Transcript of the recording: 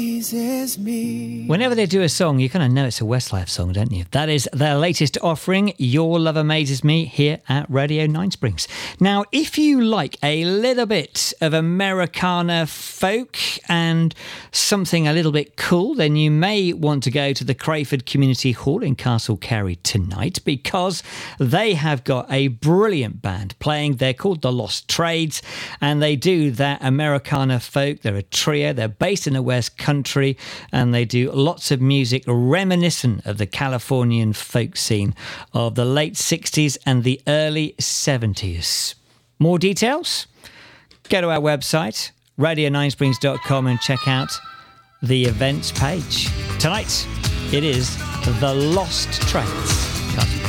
Whenever they do a song, you kind of know it's a Westlife song, don't you? That is their latest offering, Your Love Amazes Me, here at Radio 9 Springs. Now, if you like a little bit of Americana folk and something a little bit cool, then you may want to go to the Crayford Community Hall in Castle Cary tonight, because they have got a brilliant band playing. They're called The Lost Trades, and they do that Americana folk. They're a trio. They're based in the West Country, and they do lots of music reminiscent of the Californian folk scene of the late 60s and the early 70s. More details? Go to our website, radio9springs.com, and check out the events page. Tonight, it is The Lost Trades.